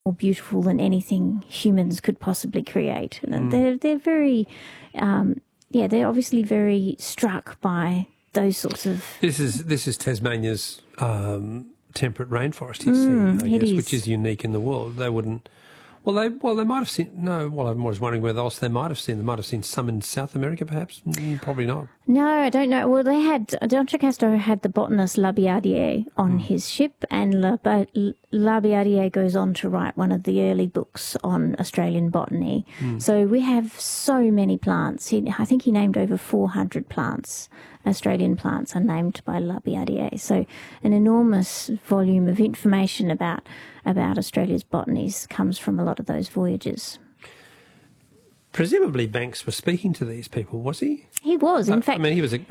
more beautiful than anything humans could possibly create. And they're very, they're obviously very struck by those sorts of... This is Tasmania's temperate rainforest, you see, I guess, which is unique in the world. They wouldn't... Well, they might have seen... No, well, I was wondering whether else they might have seen. They might have seen some in South America, perhaps? Probably not. No, I don't know. Well, D'Entrecasteaux had the botanist Labillardière on his ship, and Labillardière goes on to write one of the early books on Australian botany. So we have so many plants. I think he named over 400 plants. Australian plants are named by Labillardière. So an enormous volume of information about Australia's botanies comes from a lot of those voyages. Presumably Banks was speaking to these people, was he? He was, in fact. I mean, he was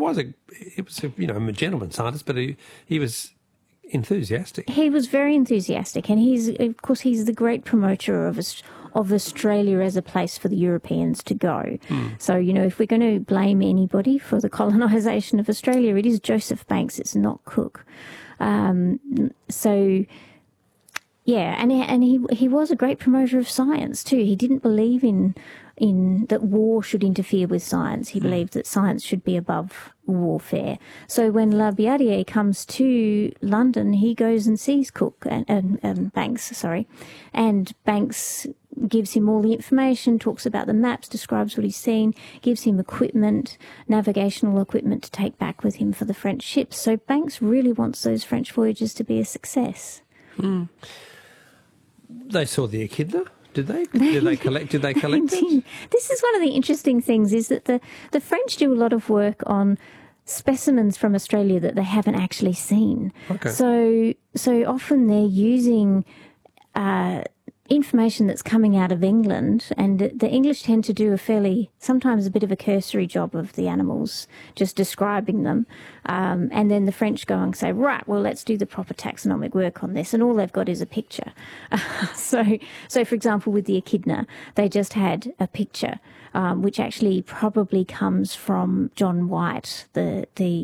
a gentleman scientist, but he was enthusiastic. He was very enthusiastic, and he's the great promoter of Australia as a place for the Europeans to go. So, if we're going to blame anybody for the colonisation of Australia, it is Joseph Banks, it's not Cook. Yeah, and he was a great promoter of science too. He didn't believe in that war should interfere with science. He believed that science should be above warfare. So when Labillardière comes to London, he goes and sees Cook and Banks, and Banks gives him all the information, talks about the maps, describes what he's seen, gives him equipment, navigational equipment to take back with him for the French ships. So Banks really wants those French voyages to be a success. They saw the echidna, did they? Did they collect it? This is one of the interesting things, is that the French do a lot of work on specimens from Australia that they haven't actually seen. Okay. So often they're using information that's coming out of England, and the English tend to do sometimes a bit of a cursory job of the animals, just describing them, and then the French go and say, right, well, let's do the proper taxonomic work on this, and all they've got is a picture. So for example, with the echidna, they just had a picture, which actually probably comes from John White, the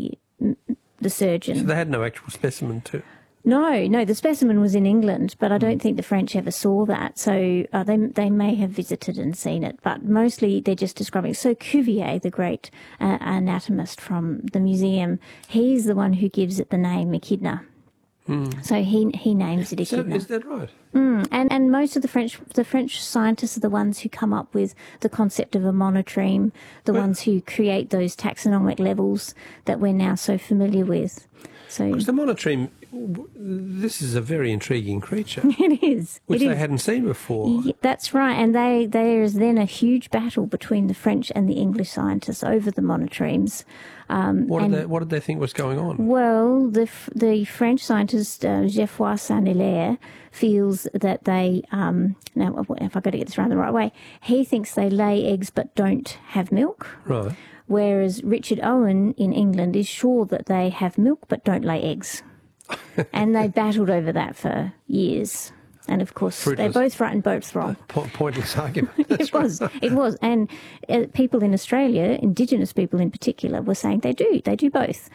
surgeon. So they had no actual specimen too? No, the specimen was in England, but I don't think the French ever saw that. So they may have visited and seen it, but mostly they're just describing. So Cuvier, the great anatomist from the museum, he's the one who gives it the name echidna. So he names it echidna. Is that right? And most of the French scientists are the ones who come up with the concept of a monotreme, the ones who create those taxonomic levels that we're now so familiar with. So because the monotreme, this is a very intriguing creature. It is. Which they hadn't seen before. That's right. And there is then a huge battle between the French and the English scientists over the monotremes. What did they think was going on? Well, the French scientist, Geoffroy Saint-Hilaire, feels that they, now if I've got to get this around the right way, he thinks they lay eggs but don't have milk. Right. Whereas Richard Owen in England is sure that they have milk but don't lay eggs. And they battled over that for years. And, of course, they're both right and both wrong. Pointless argument. It was. And people in Australia, Indigenous people in particular, were saying they do both.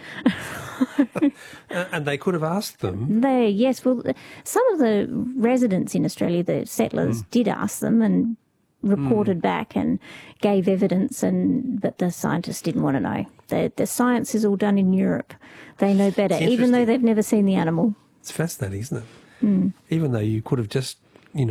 And they could have asked them. Yes, well, some of the residents in Australia, the settlers, did ask them and reported back and gave evidence, but the scientists didn't want to know. The science is all done in Europe. They know better, even though they've never seen the animal. It's fascinating, isn't it? Even though you could have just,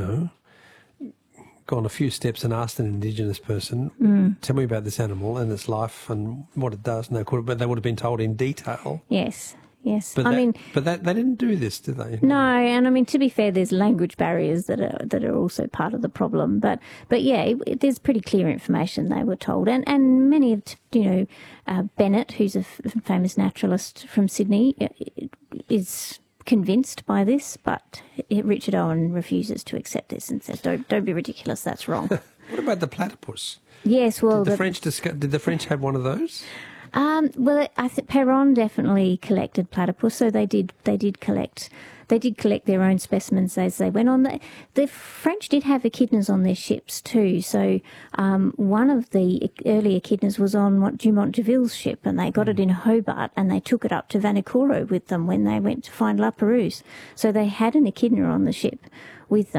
gone a few steps and asked an Indigenous person, tell me about this animal and its life and what it does, but they would have been told in detail. Yes. But they didn't do this, did they? No, and to be fair, there's language barriers that are also part of the problem. But yeah, there's pretty clear information they were told, and many of Bennett, who's a famous naturalist from Sydney, is convinced by this, but Richard Owen refuses to accept this and says, "Don't be ridiculous. That's wrong." What about the platypus? Yes, well, did the French have one of those? Well, I think Perron definitely collected platypus, so they did collect their own specimens as they went on. The French did have echidnas on their ships too. So one of the early echidnas was on Dumont d'Urville's ship, and they got it in Hobart, and they took it up to Vanikoro with them when they went to find La Perouse. So they had an echidna on the ship with them.